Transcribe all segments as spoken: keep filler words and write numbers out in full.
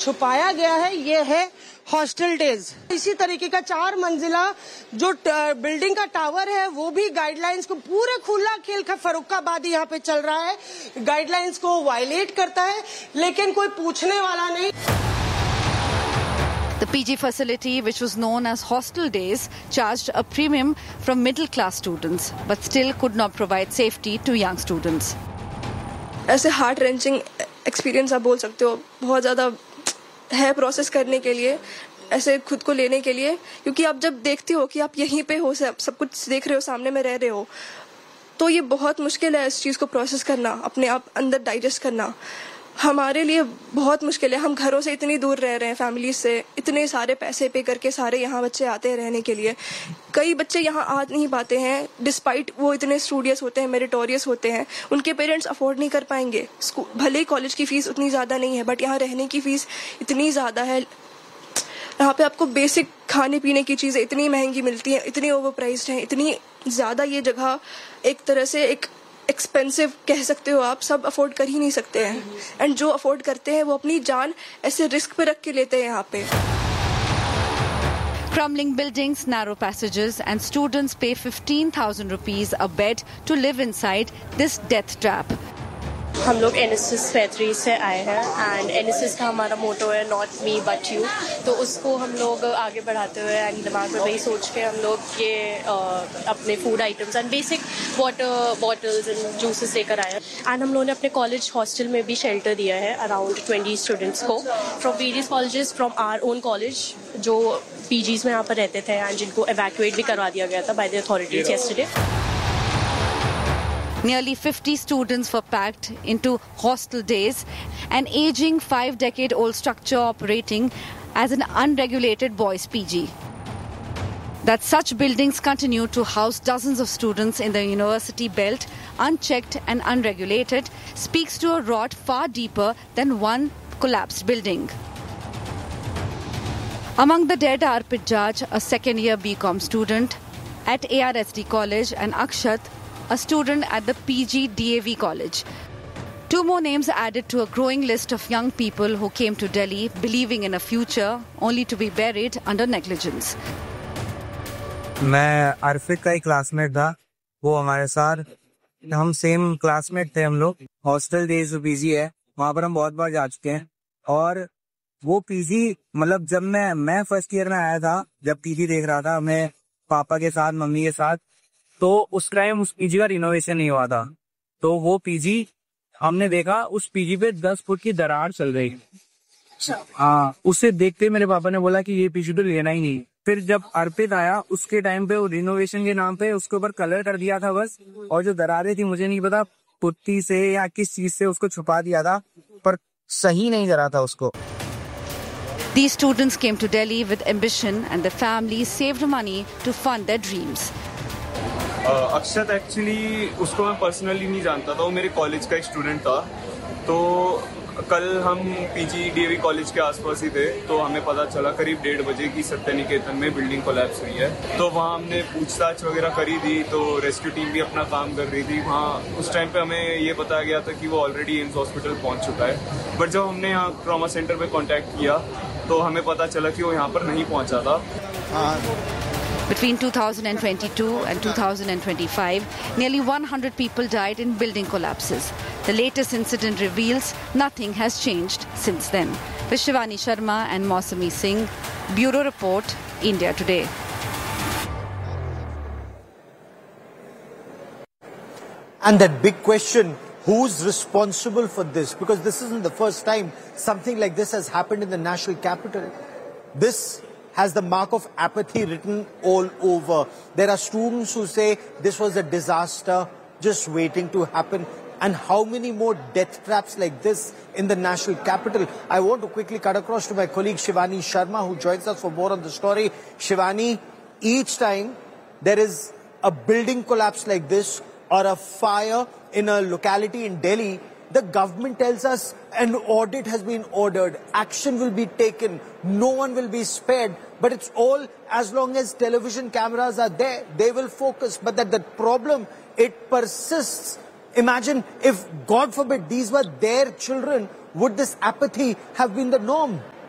छुपाया गया है ये है हॉस्टल डेज। इसी तरीके का चार मंजिला जो बिल्डिंग का टावर है वो भी गाइडलाइंस को पूरे खुला खेल का फर्रुखाबादी यहाँ पे चल रहा है, गाइडलाइंस को वायलेट करता है, लेकिन कोई पूछने वाला नहीं। The P G facility, which was known as Hostel Days, charged a premium from middle-class students, but still could not provide safety to young students. ऐसे हार्ट रेंचिंग एक्सपीरियंस आप बोल सकते हो, बहुत ज़्यादा है प्रोसेस करने के लिए, ऐसे खुद को लेने के लिए, क्योंकि आप जब देखते हो कि आप यहीं पे हो, सब सब कुछ देख रहे हो, सामने में रह रहे हो, तो ये बहुत मुश्किल है इस चीज़ को प्रोसेस करना, अपने आप अंदर डाइजेस्ट करना। हमारे लिए बहुत मुश्किल है। हम घरों से इतनी दूर रह रहे हैं, फैमिली से, इतने सारे पैसे पे करके सारे यहाँ बच्चे आते हैं रहने के लिए। कई बच्चे यहाँ आ नहीं पाते हैं, डिस्पाइट वो इतने स्टूडियस होते हैं, मेरिटोरियस होते हैं, उनके पेरेंट्स अफोर्ड नहीं कर पाएंगे। भले ही कॉलेज की फीस उतनी ज़्यादा नहीं है, बट यहाँ रहने की फीस इतनी ज़्यादा है। यहाँ पे आपको बेसिक खाने पीने की चीज़ें इतनी महंगी मिलती हैं, इतनी ओवर प्राइस्ड हैं, इतनी ज़्यादा ये जगह एक तरह से एक एक्सपेंसिव कह सकते हो आप, सब अफोर्ड कर ही नहीं सकते हैं। एंड जो अफोर्ड करते हैं वो अपनी जान ऐसे रिस्क पे रख के लेते हैं यहाँ पे। Crumbling buildings, narrow passages, and students pay fifteen thousand rupees a bed to live inside this death trap. हम लोग एन एस एस पैंतीस से आए हैं एंड एन एस एस का हमारा मोटो है नॉट मी बट यू, तो उसको हम लोग आगे बढ़ाते हुए एंड दिमाग में वही सोच के हम लोग ये uh, अपने food items and basic water bottles and juices लेकर आए हैं। एंड हम लोगों ने अपने कॉलेज हॉस्टल में भी शेल्टर दिया है अराउंड ट्वेंटी स्टूडेंट्स को from various colleges from our own college, जो पीजीज में यहाँ पर रहते थे एंड जिनको एवैक्यूएट भी करवा दिया गया था by the authorities yesterday. Nearly fifty students were packed into Hostel Days, an aging five-decade-old structure operating as an unregulated boys' P G. That such buildings continue to house dozens of students in the university belt, unchecked and unregulated, speaks to a rot far deeper than one collapsed building. Among the dead are Arpit Jaj, a second-year B Com student at A R S D College, and Akshat, a student at the P G D A V college. Two more names added to a growing list of young people who came to Delhi believing in a future only to be buried under negligence. मैं अर्फित का ही classmate था, वो हमारे साथ, हम same classmate थे हम लोग। हॉस्टल डेज जो पीजी है वहाँ पर हम बहुत बार जा चुके हैं, और वो पीजी मतलब जब मैं मैं फर्स्ट ईयर में आया था, जब पीजी देख रहा था मैं पापा के साथ मम्मी के साथ, तो उस टाइम उस पीजी का रिनोवेशन नहीं हुआ था, तो वो पीजी हमने देखा, उस पीजी पे दस फुट की दरार चल रही। हाँ, उसे देखते मेरे पापा ने बोला कि ये पीजी तो लेना ही नहीं। फिर जब अर्पित आया उसके टाइम पे वो रिनोवेशन के नाम पे उसके ऊपर कलर कर दिया था बस, और जो दरारें थी मुझे नहीं पता पुट्टी से या किस चीज से उसको छुपा दिया था, पर सही नहीं करा था उसको। These students came to Delhi with ambition and their families saved money to fund their dreams. Akshat actually उसको मैं पर्सनली नहीं जानता था, वो मेरे कॉलेज का एक स्टूडेंट था। तो कल हम पीजी डीएवी कॉलेज के आसपास ही थे, तो हमें पता चला करीब डेढ़ बजे की सत्य निकेतन में बिल्डिंग कोलैप्स हुई है। तो वहाँ हमने पूछताछ वगैरह करी थी, तो रेस्क्यू टीम भी अपना काम कर रही थी वहाँ। उस टाइम पे हमें ये बताया गया था कि वो ऑलरेडी एम्स हॉस्पिटल पहुँच चुका है, बट जब हमने यहाँ ट्रॉमा सेंटर पे कॉन्टैक्ट किया तो हमें पता चला कि वो यहाँ पर नहीं पहुँचा था। Between two thousand twenty-two and two thousand twenty-five, nearly one hundred people died in building collapses. The latest incident reveals nothing has changed since then. With Shivani Sharma and Mausami Singh, Bureau Report, India Today. And that big question, who's responsible for this? Because this isn't the first time something like this has happened in the national capital. This has the mark of apathy written all over. There are students who say this was a disaster just waiting to happen. And how many more death traps like this in the national capital? I want to quickly cut across to my colleague Shivani Sharma, who joins us for more on the story. Shivani, each time there is a building collapse like this or a fire in a locality in Delhi, the government tells us an audit has been ordered, action will be taken, no one will be spared. But it's all as long as television cameras are there, they will focus. But that the problem, it persists. Imagine if, God forbid, these were their children, would this apathy have been the norm?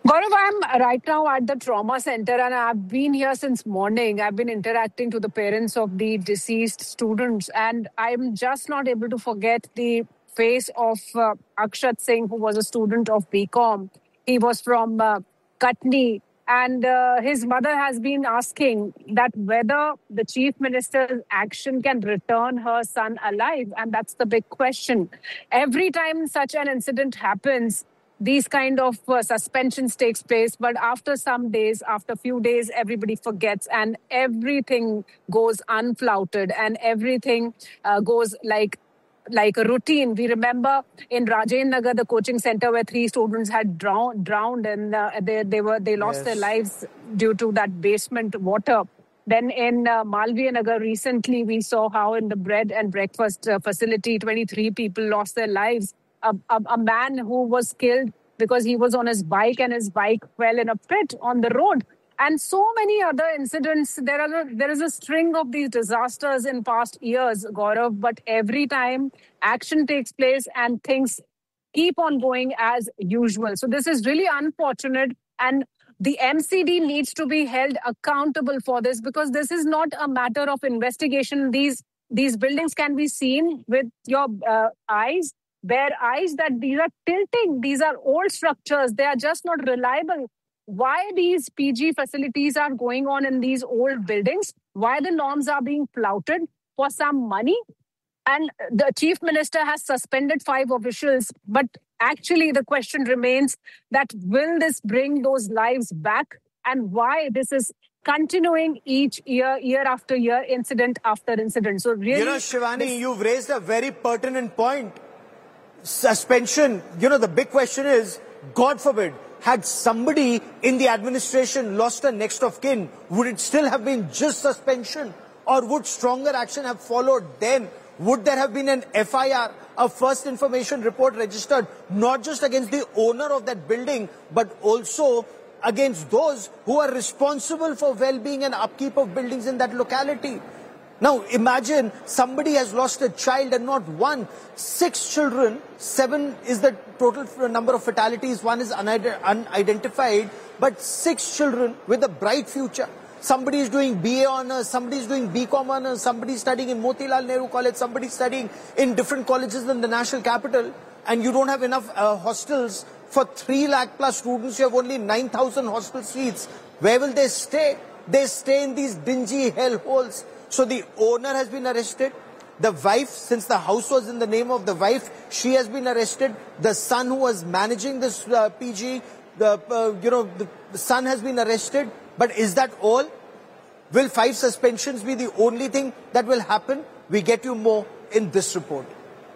Gaurav, I'm right now at the trauma center and I've been here since morning. I've been interacting to the parents of the deceased students and I'm just not able to forget the face of uh, Akshat Singh, who was a student of B Com. He was from uh, Katni and uh, his mother has been asking that whether the chief minister's action can return her son alive. And that's the big question. Every time such an incident happens, these kind of uh, suspensions takes place, but after some days, after few days, everybody forgets and everything goes unflouted and everything uh, goes like like a routine. We remember in Rajendra Nagar, the coaching center where three students had drowned, drowned and uh, they they were they lost yes. their lives due to that basement water. Then in uh, Malviya Nagar recently, we saw how in the bread and breakfast uh, facility, twenty-three people lost their lives. A, a, a man who was killed because he was on his bike and his bike fell in a pit on the road. And so many other incidents. There are a, there is a string of these disasters in past years, Gaurav, but every time action takes place and things keep on going as usual. So this is really unfortunate, and the M C D needs to be held accountable for this because this is not a matter of investigation. These, these buildings can be seen with your uh, eyes. Bare eyes that these are tilting. These are old structures. They are just not reliable. Why these P G facilities are going on in these old buildings? Why the norms are being flouted for some money? And the chief minister has suspended five officials. But actually the question remains that will this bring those lives back? And why this is continuing each year, year after year, incident after incident. So really... You know, Shivani, this... you've raised a very pertinent point. Suspension, you know, the big question is, God forbid, had somebody in the administration lost a next of kin, would it still have been just suspension? Or would stronger action have followed then? Would there have been an F I R, a first information report registered, not just against the owner of that building, but also against those who are responsible for well-being and upkeep of buildings in that locality? Now, imagine somebody has lost a child and not one. Six children, seven is the total number of fatalities, one is unidentified, but six children with a bright future. Somebody is doing B A honors, somebody is doing B Com honors, somebody is studying in Motilal Nehru College, somebody is studying in different colleges in the national capital, and you don't have enough uh, hostels for three lakh plus students. You have only nine thousand hostel seats. Where will they stay? They stay in these dingy hellholes. So the owner has been arrested. The wife, since the house was in the name of the wife, she has been arrested. The son who was managing this uh, P G, the uh, you know, the, the son has been arrested. But is that all? Will five suspensions be the only thing that will happen? We get you more in this report.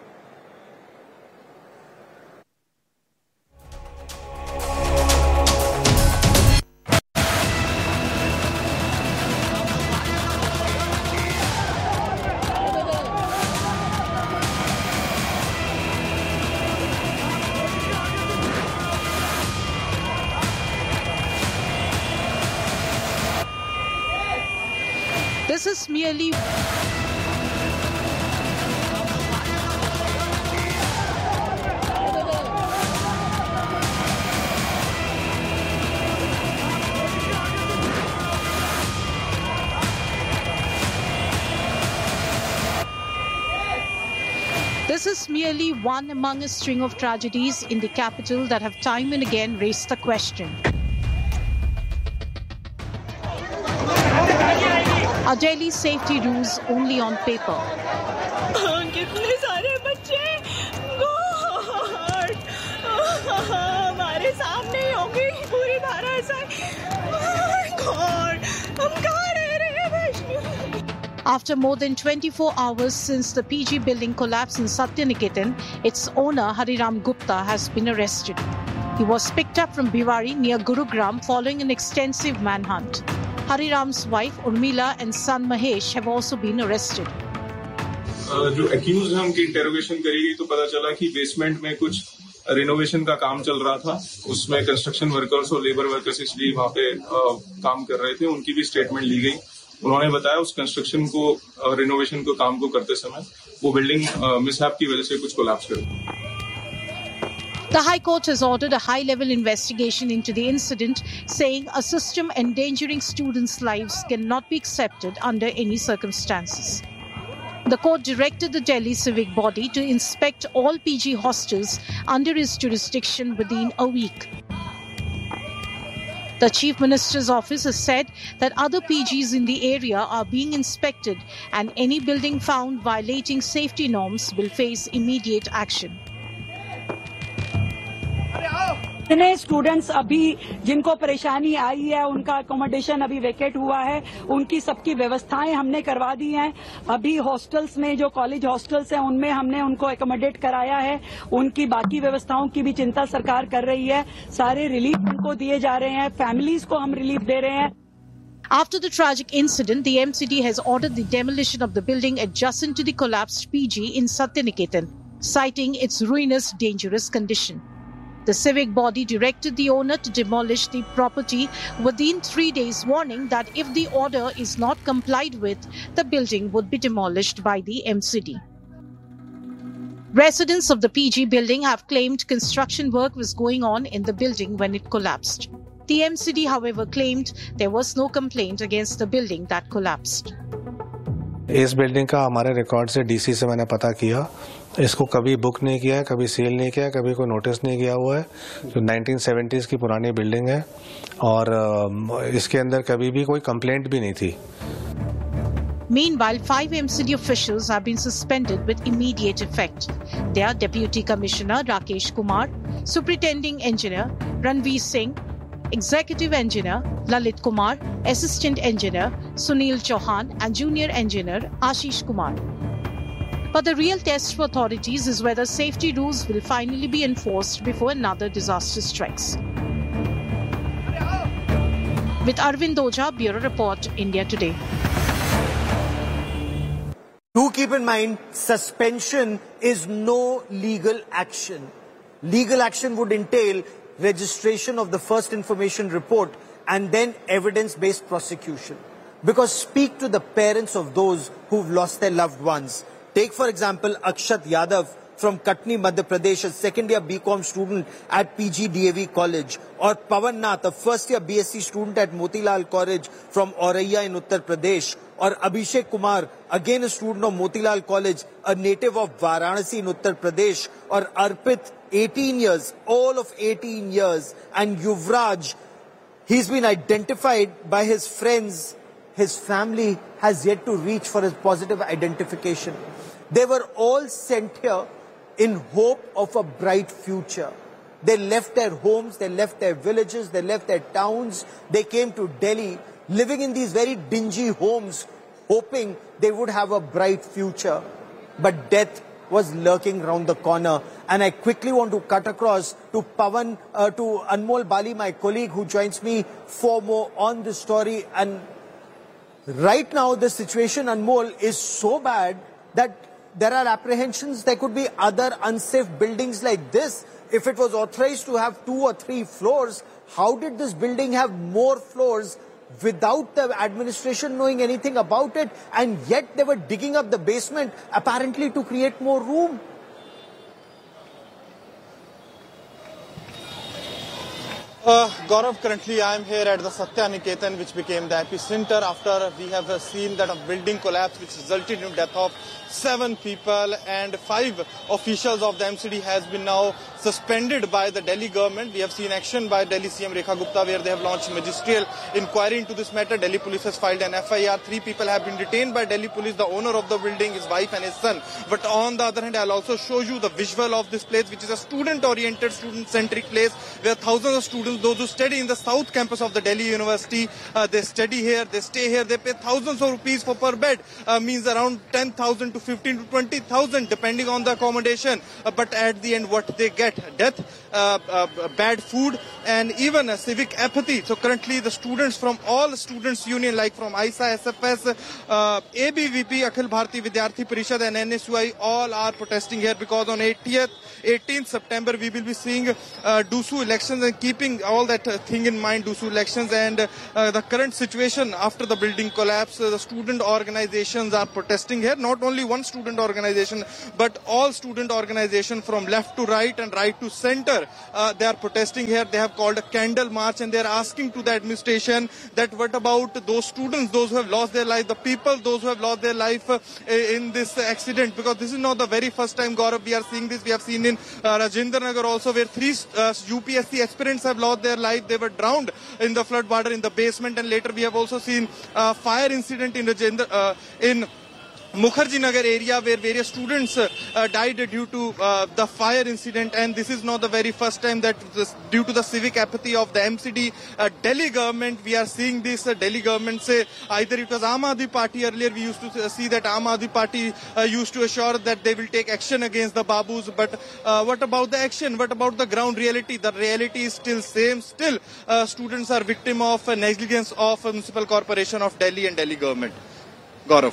This is merely This is merely one among a string of tragedies in the capital that have time and again raised the question. Are Delhi's safety rules only on paper? कितने सारे बच्चे God हमारे सामने ही होगी पूरी धारा ऐसा God हम कहाँ रह रहे हैं वैष्णु? After more than twenty-four hours since the P G building collapsed in Satyaniketan, its owner Hariram Gupta has been arrested. He was picked up from Bhiwari near Gurugram following an extensive manhunt. Hariram's wife Urmila and son Mahesh have also been arrested. जो accused है उनकी interrogation करी गई तो पता चला कि basement में कुछ रिनोवेशन का काम चल रहा था. उसमें कंस्ट्रक्शन वर्कर्स और लेबर वर्कर्स इसलिए वहाँ पे काम कर रहे थे. उनकी भी स्टेटमेंट ली गई. उन्होंने बताया उस कंस्ट्रक्शन को रिनोवेशन को काम को करते समय वो बिल्डिंग मिसहैप की वजह से कुछ कोलैप्स कर गई. The High Court has ordered a high-level investigation into the incident, saying a system endangering students' lives cannot be accepted under any circumstances. The court directed the Delhi civic body to inspect all P G hostels under its jurisdiction within a week. The Chief Minister's office has said that other P Gs in the area are being inspected and any building found violating safety norms will face immediate action. जितने students अभी जिनको परेशानी आई है उनका accommodation अभी vacate हुआ है, उनकी सबकी व्यवस्थाएं हमने करवा दी हैं। अभी हॉस्टल्स में जो कॉलेज हॉस्टल्स हैं उनमें हमने उनको अकोमोडेट कराया है। उनकी बाकी व्यवस्थाओं की भी चिंता सरकार कर रही है। सारे रिलीफ उनको दिए जा रहे हैं, फैमिलीज को हम रिलीफ दे रहे हैं। After the tragic incident, the M C D has ordered the demolition of the building adjacent to the collapsed P G in Satyaniketan, citing its ruinous, dangerous condition. The civic body directed the owner to demolish the property within three days, warning that if the order is not complied with, the building would be demolished by the M C D. Residents of the P G building have claimed construction work was going on in the building when it collapsed. The M C D, however, claimed there was no complaint against the building that collapsed. इस building का हमारे record से DC से मैंने पता किया, इसको कभी बुक नहीं किया है, कभी सेल नहीं किया, कभी कोई नोटिस नहीं किया हुआ है। जो नाइनटीन सेवेंटीज़ की पुरानी बिल्डिंग है और इसके अंदर कभी भी कोई कंप्लेंट भी नहीं थी। Meanwhile, five M C D officials have been suspended with immediate effect. They are Deputy Commissioner Rakesh Kumar, Superintending Engineer Ranveer Singh, Executive Engineer Lalit Kumar, Assistant Engineer Sunil Chauhan and Junior Engineer Ashish Kumar. But the real test for authorities is whether safety rules will finally be enforced before another disaster strikes. With Arvind Oja, Bureau Report, India Today. Do keep in mind, suspension is no legal action. Legal action would entail registration of the first information report and then evidence-based prosecution. Because speak to the parents of those who've lost their loved ones. Take, for example, Akshat Yadav from Katni, Madhya Pradesh, a second-year B Com student at P G D A V College. Or Pawan Nath, a first-year B S c student at Motilal College from Auraiya in Uttar Pradesh. Or Abhishek Kumar, again a student of Motilal College, a native of Varanasi in Uttar Pradesh. Or Arpit, eighteen years, all of eighteen years. And Yuvraj, he's been identified by his friends. His family has yet to reach for his positive identification. They were all sent here in hope of a bright future. They left their homes, they left their villages, they left their towns. They came to Delhi, living in these very dingy homes, hoping they would have a bright future. But death was lurking around the corner. And I quickly want to cut across to Pawan, uh, to Anmol Bali, my colleague, who joins me for more on this story. And right now, the situation, Anmol, is so bad that there are apprehensions there could be other unsafe buildings like this. If it was authorized to have two or three floors, how did this building have more floors without the administration knowing anything about it? And yet they were digging up the basement apparently to create more room. Uh, Gaurav, currently I am here at the Satyaniketan, which became the epicenter after we have uh, seen that a building collapse which resulted in the death of seven people, and five officials of the M C D has been now suspended by the Delhi government. We have seen action by Delhi C M Rekha Gupta where they have launched magisterial inquiry into this matter. Delhi police has filed an F I R. Three people have been detained by Delhi police, the owner of the building, his wife and his son. But on the other hand, I'll also show you the visual of this place, which is a student-oriented, student-centric place where thousands of students, those who study in the south campus of the Delhi University, uh, they study here, they stay here, they pay thousands of rupees for per bed, uh, means around ten thousand to fifteen to twenty thousand depending on the accommodation. Uh, but at the end, what they get? Death, uh, uh, bad food, and even a civic apathy. So currently the students from all students union, like from I S A, S F S, uh, A B V P, Akhil Bharati Vidyarthi Parishad and N S U I, all are protesting here because on eighteenth September we will be seeing uh, D U S U elections, and keeping all that uh, thing in mind, Dusu elections and uh, the current situation after the building collapse. Uh, the student organizations are protesting here. Not only one student organization, but all student organizations from left to right and right to center. Uh, they are protesting here. They have called a candle march and they are asking to the administration that what about those students, those who have lost their life, the people, those who have lost their life uh, in this accident. Because this is not the very first time, Gaurav, we are seeing this. We have seen in uh, Rajendra Nagar also, where three uh, U P S C aspirants have lost their life. They were drowned in the flood water in the basement, and later we have also seen a fire incident in Rajendra, uh, in Mukherjee Nagar area, where various students uh, uh, died due to uh, the fire incident. And this is not the very first time that this, due to the civic apathy of the M C D uh, Delhi government, we are seeing this uh, Delhi government say either it was Aam Aadmi Party. Earlier we used to see that Aam Aadmi Party uh, used to assure that they will take action against the Babus. But uh, what about the action? What about the ground reality? The reality is still same. Still uh, students are victim of uh, negligence of uh, Municipal Corporation of Delhi and Delhi government. Gaurav.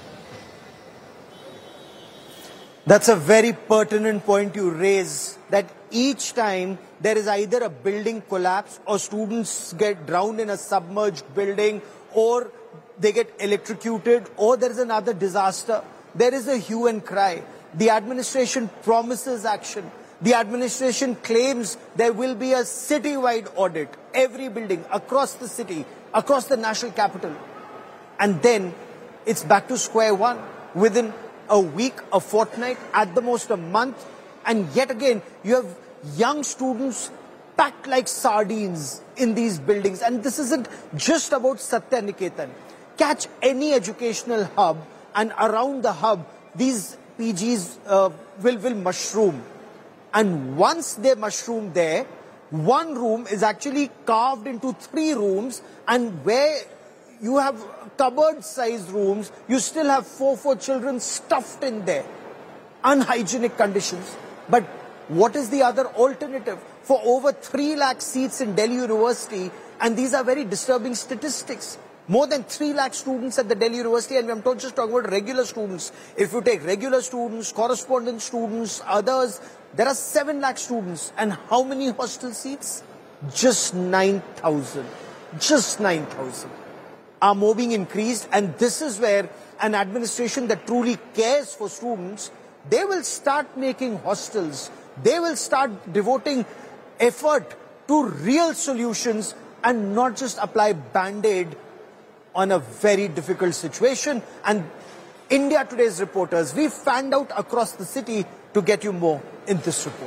That's a very pertinent point you raise, that each time there is either a building collapse or students get drowned in a submerged building or they get electrocuted or there is another disaster, there is a hue and cry. The administration promises action. The administration claims there will be a city-wide audit, every building across the city, across the national capital. And then it's back to square one within a week, a fortnight, at the most a month, and yet again you have young students packed like sardines in these buildings. And this isn't just about Satya Niketan. Catch any educational hub and around the hub these P Gs uh, will, will mushroom. And once they mushroom there, one room is actually carved into three rooms, and where you have cupboard-sized rooms, you still have four, four children stuffed in there. Unhygienic conditions. But what is the other alternative? For over three lakh seats in Delhi University, and these are very disturbing statistics. More than three lakh students at the Delhi University, and I'm not just talking about regular students. If you take regular students, correspondence students, others, there are seven lakh students. And how many hostel seats? Just nine thousand. Just nine thousand. Are mobbing increased, and this is where an administration that truly cares for students, they will start making hostels, they will start devoting effort to real solutions and not just apply band-aid on a very difficult situation. And India Today's reporters, we fanned out across the city to get you more in this report.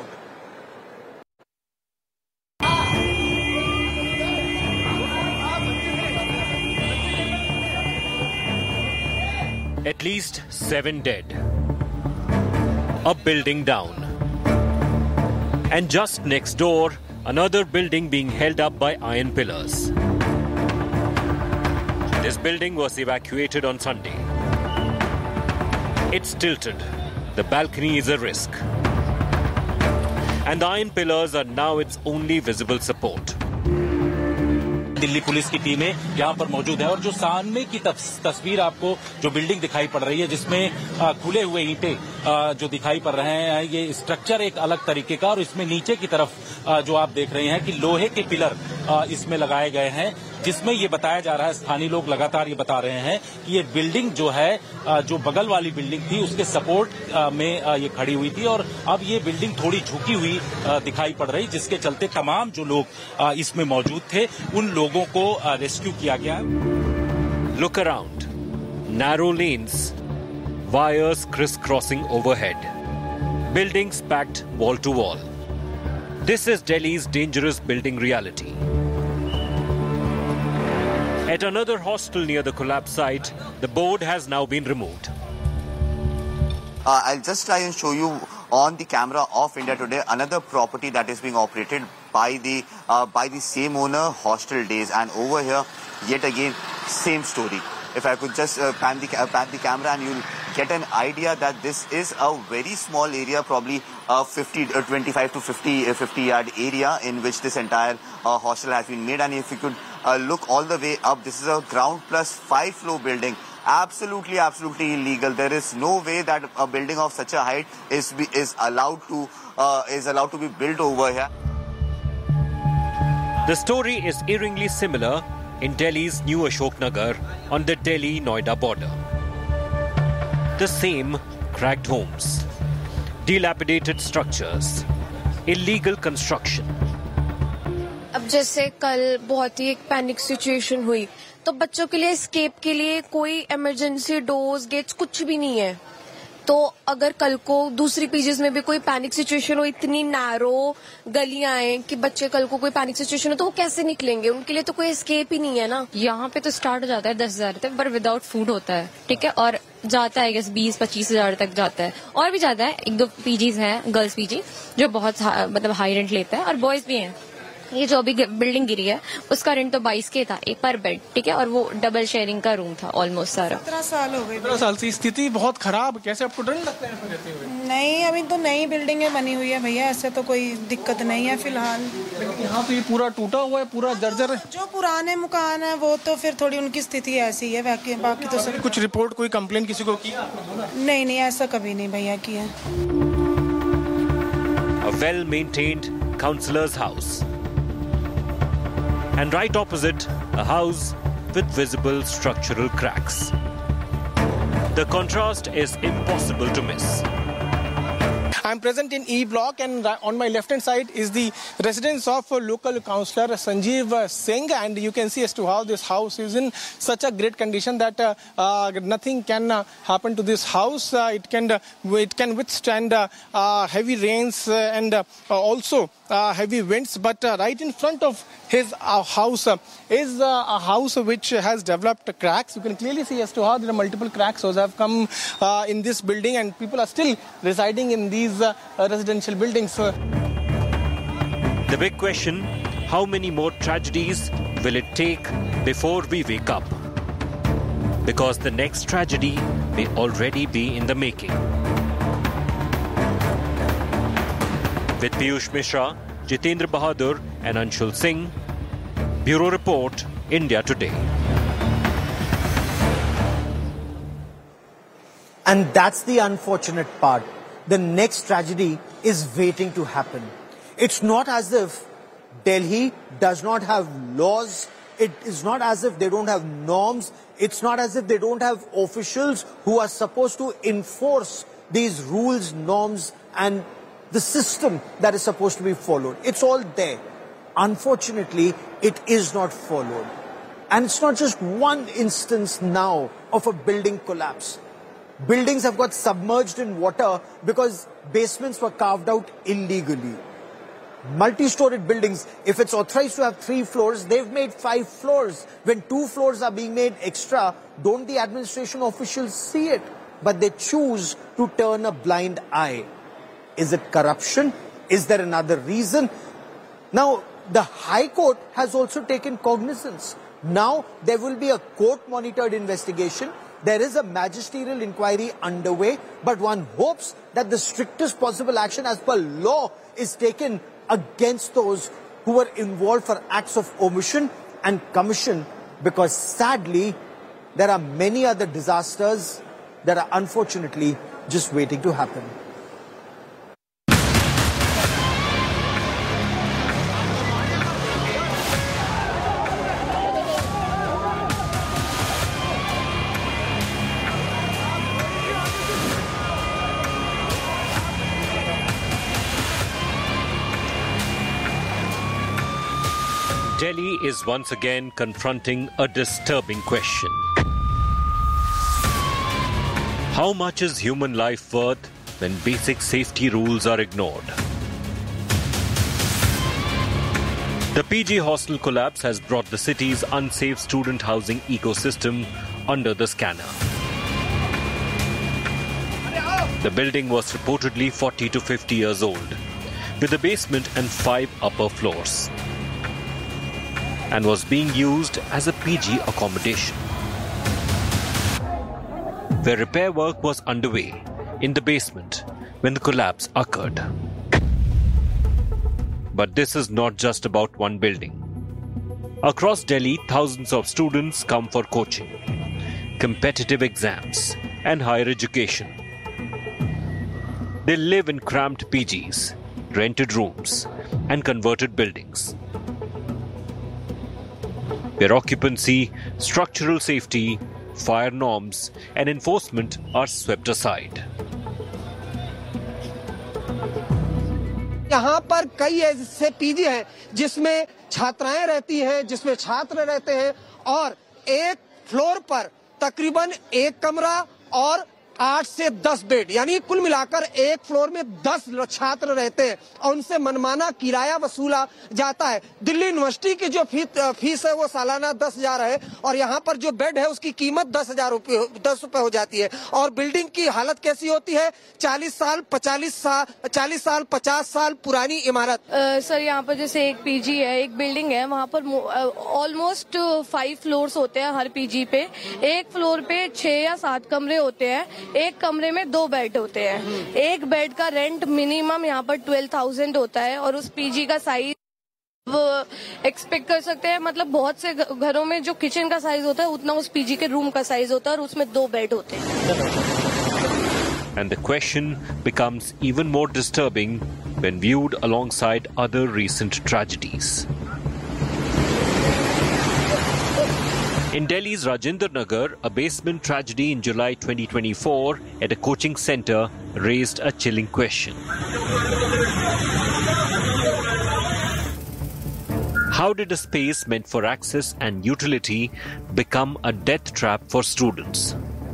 At least seven dead. A building down. And just next door, another building being held up by iron pillars. This building was evacuated on Sunday. It's tilted. The balcony is a risk. And the iron pillars are now its only visible support. Delhi police की टीमें यहाँ पर मौजूद है और जो सामने की तस्वीर आपको जो बिल्डिंग दिखाई पड़ रही है जिसमें खुले हुए ईंटें जो दिखाई पड़ रहे हैं, ये स्ट्रक्चर एक अलग तरीके का, और इसमें नीचे की तरफ जो आप देख रहे हैं कि लोहे के पिलर इसमें लगाए गए हैं, जिसमें ये बताया जा रहा है, स्थानीय लोग लगातार ये बता रहे हैं कि ये बिल्डिंग जो है, जो बगल वाली बिल्डिंग थी उसके सपोर्ट में ये खड़ी हुई थी और अब ये बिल्डिंग थोड़ी झुकी हुई दिखाई पड़ रही, जिसके चलते तमाम जो लोग इसमें मौजूद थे उन लोगों को रेस्क्यू किया गया। Look around. Narrow lanes, wires crisscrossing overhead, buildings packed wall to wall. This is Delhi's dangerous building reality. At another hostel near the collapse site, the board has now been removed. Uh, I'll just try and show you on the camera of India Today another property that is being operated by the uh, by the same owner, Hostel Days, and over here yet again same story. If I could just uh, pan the uh, pan the camera and you'll get an idea that this is a very small area, probably a fifty, uh, twenty-five to fifty, uh, fifty yard area in which this entire uh, hostel has been made. And if you could uh, look all the way up, this is a ground plus five floor building. Absolutely, absolutely illegal. There is no way that a building of such a height is be, is allowed to uh, is allowed to be built over here. The story is eerily similar in Delhi's new Ashok Nagar on the Delhi-Noida border. The same cracked homes, dilapidated structures, illegal construction. अब जैसे कल बहुत ही एक panic situation हुई तो बच्चों के लिए एस्केप के लिए कोई इमरजेंसी डोर्स गेट्स कुछ भी नहीं है तो अगर कल को दूसरी पीजीज में भी कोई पैनिक सिचुएशन हो इतनी नैरो गलियां हैं कि बच्चे कल को कोई पैनिक सिचुएशन हो तो वो कैसे निकलेंगे उनके लिए तो कोई एस्केप ही नहीं है ना। यहाँ पे तो स्टार्ट हो जाता है दस हजार तक पर विदाउट फूड होता है ठीक है और जाता है गेस बीस पच्चीस हजार तक जाता है और भी जाता है एक दो पीजीज हैं गर्ल्स पीजी जो बहुत मतलब हाई रेंट लेता है और बॉयज भी हैं। ये जो अभी बिल्डिंग गिरी है उसका रेंट तो बाईस के था एक पर बेड ठीक है और वो डबल शेयरिंग का रूम था ऑलमोस्ट सारा। सत्रह साल हो गए। सत्रह साल से स्थिति बहुत खराब कैसे आपको डर लगता है रहते हुए? नहीं अभी तो नई बिल्डिंगें बनी हुई है भैया ऐसे तो कोई दिक्कत नहीं है फिलहाल। यहाँ तो ये पूरा टूटा हुआ है पूरा जर्जर है। जो पुराने मकान है वो तो फिर थोड़ी उनकी स्थिति ऐसी है बाकी बाकी तो सब कुछ रिपोर्ट कोई कंप्लेन किसी को की? नहीं नहीं ऐसा कभी नहीं भैया किया। A well-maintained councillor's house. And right opposite, a house with visible structural cracks. The contrast is impossible to miss. I'm present in E block and on my left hand side is the residence of local councillor Sanjeev Singh and you can see as to how this house is in such a great condition that uh, uh, nothing can uh, happen to this house. Uh, it can uh, it can withstand uh, uh, heavy rains uh, and uh, also uh, heavy winds but uh, right in front of his uh, house uh, is uh, a house which has developed cracks. You can clearly see as to how there are multiple cracks those have come uh, in this building and people are still residing in these Uh, residential buildings. The big question, how many more tragedies will it take before we wake up? Because the next tragedy may already be in the making. With Piyush Mishra, Jitendra Bahadur and Anshul Singh, Bureau Report, India Today. And that's the unfortunate part. The next tragedy is waiting to happen. It's not as if Delhi does not have laws. It is not as if they don't have norms. It's not as if they don't have officials who are supposed to enforce these rules, norms, and the system that is supposed to be followed. It's all there. Unfortunately, it is not followed. And it's not just one instance now of a building collapse. Buildings have got submerged in water because basements were carved out illegally. Multi-storied buildings, if it's authorized to have three floors, they've made five floors. When two floors are being made extra, don't the administration officials see it? But they choose to turn a blind eye. Is it corruption? Is there another reason? Now, the High Court has also taken cognizance. Now, there will be a court-monitored investigation. There is a magisterial inquiry underway, but one hopes that the strictest possible action as per law is taken against those who were involved for acts of omission and commission, because sadly, there are many other disasters that are unfortunately just waiting to happen. Delhi is once again confronting a disturbing question. How much is human life worth when basic safety rules are ignored? The P G hostel collapse has brought the city's unsafe student housing ecosystem under the scanner. The building was reportedly forty to fifty years old, with a basement and five upper floors, and was being used as a P G accommodation. Where repair work was underway in the basement when the collapse occurred. But this is not just about one building. Across Delhi, thousands of students come for coaching, competitive exams, and higher education. They live in cramped P Gs, rented rooms, and converted buildings. where occupancy, structural safety, fire norms and enforcement are swept aside. यहाँ पर कई ऐसे PG हैं जिसमें छात्राएं रहती हैं, जिसमें छात्र रहते हैं और एक फ्लोर पर तकरीबन एक कमरा और आठ से दस बेड, यानी कुल मिलाकर एक फ्लोर में दस छात्र रहते हैं और उनसे मनमाना किराया वसूला जाता है। दिल्ली यूनिवर्सिटी की जो फी, फीस है वो सालाना दस हजार है और यहाँ पर जो बेड है उसकी कीमत दस हजार रुपये दस रुपए हो जाती है। और बिल्डिंग की हालत कैसी होती है? चालीस साल पचालीस साल चालीस साल पचास साल पुरानी इमारत। सर यहाँ पर जैसे एक पीजी है, एक बिल्डिंग है, वहाँ पर ऑलमोस्ट फाइव फ्लोर्स होते हैं हर पीजी पे। एक फ्लोर पे छह या सात कमरे होते हैं, एक कमरे में दो बेड होते हैं। एक बेड का रेंट मिनिमम यहाँ पर ट्वेल्व थाउजेंड होता है और उस पीजी का साइज वो एक्सपेक्ट कर सकते हैं, मतलब बहुत से घरों में जो किचन का साइज होता है उतना उस पीजी के रूम का साइज होता है और उसमें दो बेड होते हैं। And the question becomes even more disturbing when viewed alongside other recent tragedies. In Delhi's Rajinder Nagar, a basement tragedy in July twenty twenty-four at a coaching center raised a chilling question. How did a space meant for access and utility become a death trap for students?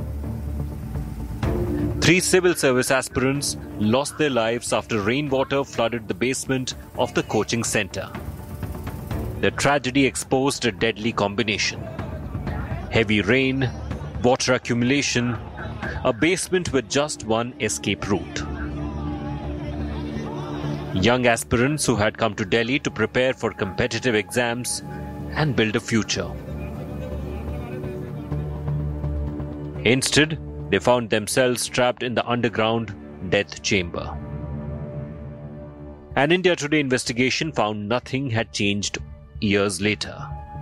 Three civil service aspirants lost their lives after rainwater flooded the basement of the coaching center. The tragedy exposed a deadly combination. Heavy rain, water accumulation, a basement with just one escape route. Young aspirants who had come to Delhi to prepare for competitive exams and build a future. Instead, they found themselves trapped in the underground death chamber. An India Today investigation found nothing had changed years later.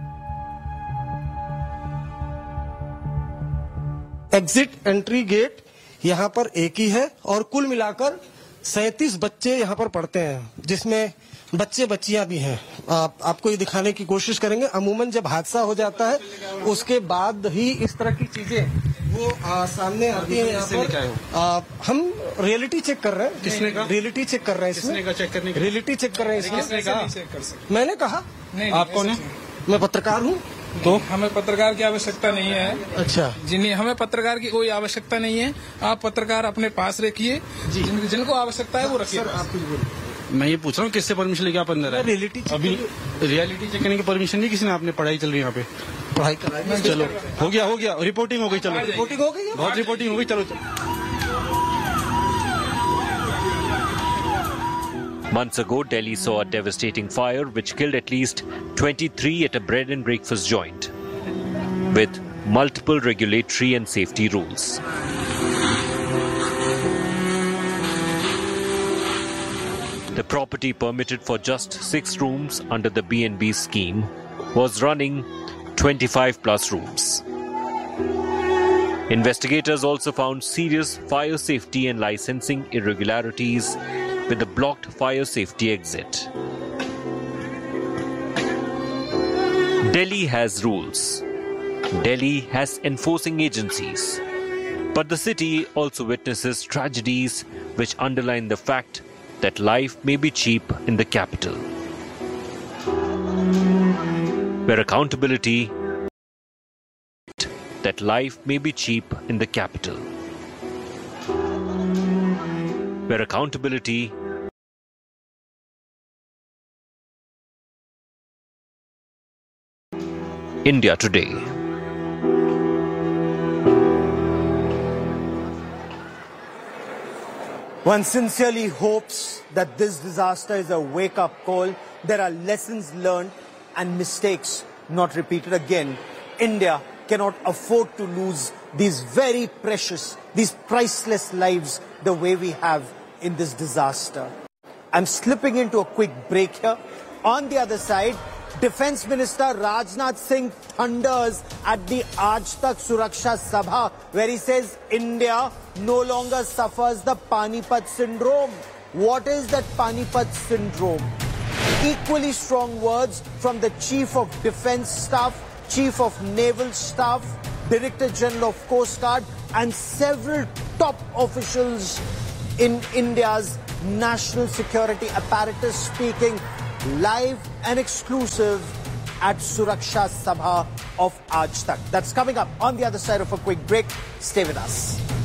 Exit entry gate यहाँ पर एक ही है और कुल मिलाकर सैंतीस बच्चे यहाँ पर पढ़ते हैं, जिसमें बच्चे बच्चियां भी हैं। आप, आपको ये दिखाने की कोशिश करेंगे। अमूमन जब हादसा हो जाता है उसके बाद ही इस तरह की चीजें वो आ, सामने आती हैं। यहाँ पर आ, हम रियलिटी चेक कर रहे हैं। किसने कहा? रियलिटी चेक कर रहे हैं इसमें। चेक करने रियलिटी चेक कर रहे हैं इसमें। किसने कहा? मैंने कहा। आप कौन है? मैं पत्रकार हूँ। तो हमें पत्रकार की आवश्यकता नहीं है। अच्छा, जिन्हें हमें पत्रकार की कोई आवश्यकता नहीं है। आप पत्रकार अपने पास रखिए, जिन, जिनको आवश्यकता है वो रखिए। मैं ये पूछ रहा हूँ किससे परमिशन लेके आप अंदर है? रियलिटी अभी रियलिटी चेक करने की परमिशन नहीं किसी ने। आपने पढ़ाई चल रही है यहाँ पे, पढ़ाई कर चलो हो गया हो गया रिपोर्टिंग हो गई। चलो रिपोर्टिंग हो गई, बहुत रिपोर्टिंग हो गई। चलो Months ago, Delhi saw a devastating fire which killed at least twenty-three at a bread and breakfast joint, with multiple regulatory and safety rules. The property, permitted for just six rooms under the B and B scheme, was running twenty-five plus rooms. Investigators also found serious fire safety and licensing irregularities with a blocked fire safety exit. Delhi has rules. Delhi has enforcing agencies. But the city also witnesses tragedies which underline the fact that life may be cheap in the capital, where accountability that life may be cheap in the capital, where accountability India Today. One sincerely hopes that this disaster is a wake-up call. There are lessons learned and mistakes not repeated again. India cannot afford to lose these very precious, these priceless lives the way we have in this disaster. I'm slipping into a quick break here. On the other side, Defence Minister Rajnath Singh thunders at the Aaj Tak Suraksha Sabha, where he says India no longer suffers the Panipat syndrome. What is that Panipat syndrome? Equally strong words from the Chief of Defence Staff, Chief of Naval Staff, Director General of Coast Guard, and several top officials in India's national security apparatus speaking live and exclusive at Suraksha Sabha of Aaj Tak. That's coming up on the other side of a quick break. Stay with us.